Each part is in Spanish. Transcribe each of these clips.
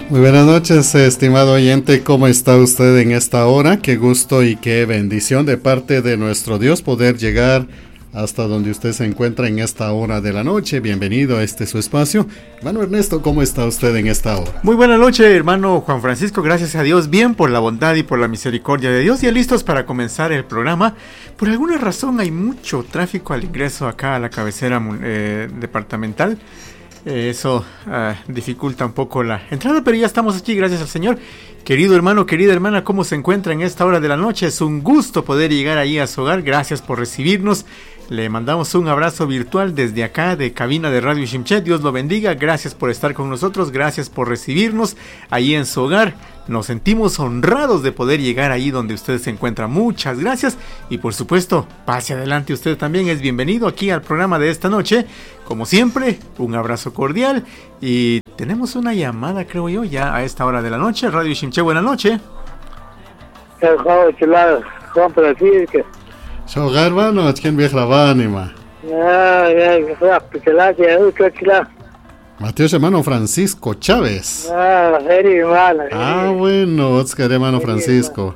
Muy buenas noches, estimado oyente, ¿cómo está usted en esta hora? Qué gusto y qué bendición de parte de nuestro Dios poder llegar hasta donde usted se encuentra en esta hora de la noche. Bienvenido a su espacio. Hermano Ernesto, ¿cómo está usted en esta hora? Muy buena noche, hermano Juan Francisco, gracias a Dios, bien por la bondad y por la misericordia de Dios, ya listos para comenzar el programa. Por alguna razón hay mucho tráfico al ingreso acá a la cabecera departamental. Eso dificulta un poco la entrada, pero ya estamos aquí, gracias al Señor. Querido hermano, querida hermana, ¿cómo se encuentra en esta hora de la noche? Es un gusto poder llegar ahí a su hogar, gracias por recibirnos. Le mandamos un abrazo virtual desde acá de cabina de Radio Shimché. Dios lo bendiga, gracias por estar con nosotros, gracias por recibirnos ahí en su hogar. Nos sentimos honrados de poder llegar ahí donde usted se encuentra. Muchas gracias y por supuesto, pase adelante, usted también es bienvenido aquí al programa de esta noche. Como siempre, un abrazo cordial y tenemos una llamada, creo yo, ya a esta hora de la noche. Radio Shimché, buena noche. Juan Francisco. Shogar vano, ¿quién viaja la vanima? Mateo hermano Francisco Chávez. Bueno, Oscar hermano Francisco.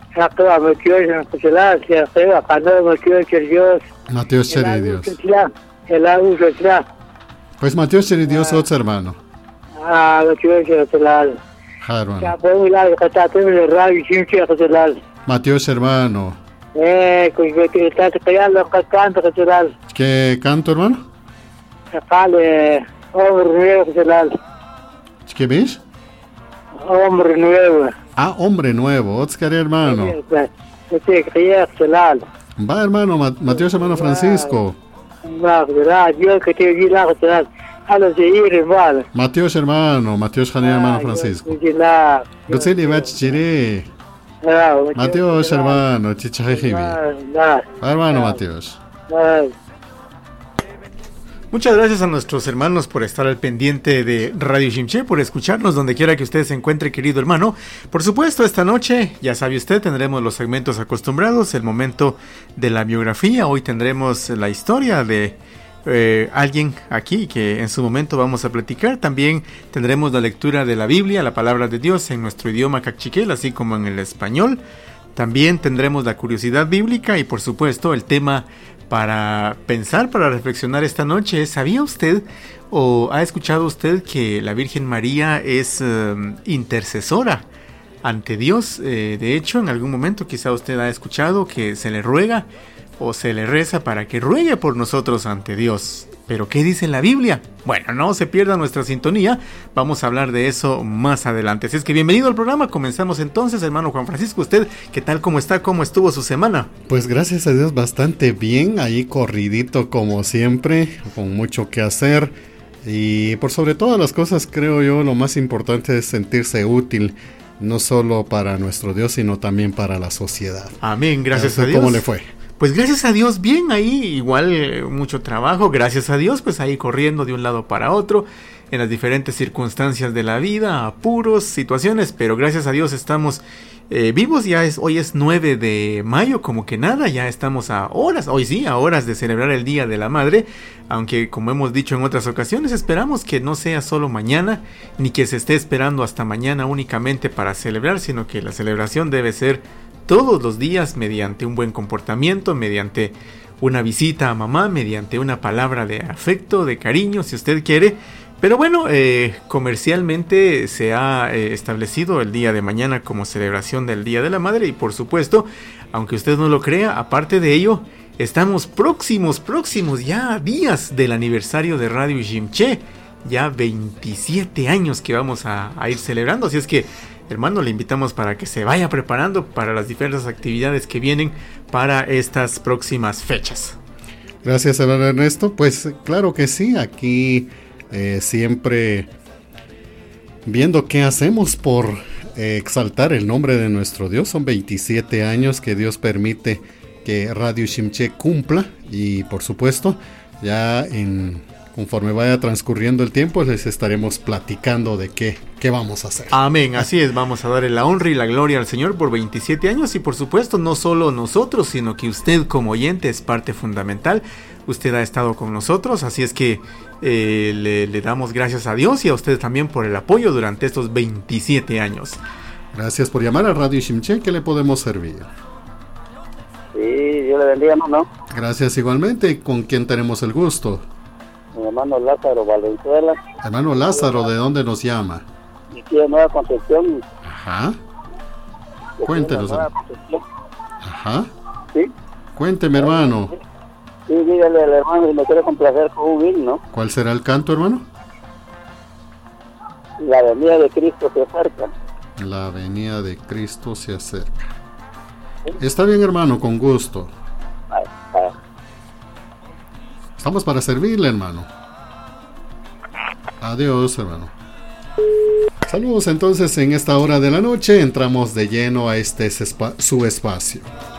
Mateo Cheridios. Pues Mateo Cheridios, otro hermano. Mateo hermano. ¿Qué canto, hermano? ¿Qué ves? Hombre nuevo. Ah, hombre nuevo, Oscar hermano. Va hermano, Mateo hermano Francisco. Mateo hermano, Mateo hermano Francisco. Mateo hermano, chichajejibi. Hermano Mateos. Muchas gracias a nuestros hermanos por estar al pendiente de Radio Shimché, por escucharnos donde quiera que usted se encuentre, querido hermano. Por supuesto, esta noche, ya sabe usted, tendremos los segmentos acostumbrados, el momento de la biografía. Hoy tendremos la historia de alguien aquí que en su momento vamos a platicar. También tendremos la lectura de la Biblia, la palabra de Dios en nuestro idioma cachiquel, así como en el español. También tendremos la curiosidad bíblica y por supuesto el tema para pensar, para reflexionar esta noche. ¿Sabía usted o ha escuchado usted que la Virgen María es intercesora ante Dios? De hecho, en algún momento quizá usted ha escuchado que se le ruega o se le reza para que ruegue por nosotros ante Dios. ¿Pero qué dice la Biblia? Bueno, no se pierda nuestra sintonía, vamos a hablar de eso más adelante. Así es que bienvenido al programa, comenzamos entonces, hermano Juan Francisco. ¿Usted qué tal, cómo está, cómo estuvo su semana? Pues gracias a Dios bastante bien, ahí corridito como siempre, con mucho que hacer. Y por sobre todas las cosas, creo yo, lo más importante es sentirse útil, no solo para nuestro Dios, sino también para la sociedad. Amén, gracias a Dios. ¿Cómo le fue? Pues gracias a Dios, bien ahí, igual mucho trabajo, gracias a Dios, pues ahí corriendo de un lado para otro, en las diferentes circunstancias de la vida, apuros, situaciones, pero gracias a Dios estamos vivos. Hoy es 9 de mayo, como que nada, ya estamos a horas de celebrar el Día de la Madre, aunque como hemos dicho en otras ocasiones, esperamos que no sea solo mañana, ni que se esté esperando hasta mañana únicamente para celebrar, sino que la celebración debe ser todos los días mediante un buen comportamiento, mediante una visita a mamá, mediante una palabra de afecto, de cariño, si usted quiere. Pero bueno, comercialmente se ha establecido el día de mañana como celebración del Día de la Madre y por supuesto, aunque usted no lo crea, aparte de ello, estamos próximos ya a días del aniversario de Radio Shimché, ya 27 años que vamos a ir celebrando, así es que hermano, le invitamos para que se vaya preparando para las diversas actividades que vienen para estas próximas fechas. Gracias, hermano Ernesto. Pues claro que sí, aquí siempre viendo qué hacemos por exaltar el nombre de nuestro Dios. Son 27 años que Dios permite que Radio Shimché cumpla y por supuesto ya en conforme vaya transcurriendo el tiempo, les estaremos platicando de qué vamos a hacer. Amén, así es, vamos a darle la honra y la gloria al Señor por 27 años y por supuesto no solo nosotros, sino que usted como oyente es parte fundamental. Usted ha estado con nosotros, así es que le damos gracias a Dios y a usted también por el apoyo durante estos 27 años. Gracias por llamar a Radio Shimché. ¿Qué le podemos servir? Sí, Dios le bendiga, hermano. Gracias igualmente. ¿Con quién tenemos el gusto? Mi hermano Lázaro Valenzuela. Hermano Lázaro, ¿de dónde nos llama? Aquí de Nueva Concepción. Ajá. Cuéntenos. Nueva Concepción. Ajá. Sí. Cuénteme, hermano. Sí, dígale al hermano si me quiere complacer con un himno. ¿Cuál será el canto, hermano? La venida de Cristo se acerca. La venida de Cristo se acerca. Está bien, hermano, con gusto. Ay, ay. Estamos para servirle, hermano. Adiós, hermano. Saludos entonces en esta hora de la noche. Entramos de lleno a su espacio.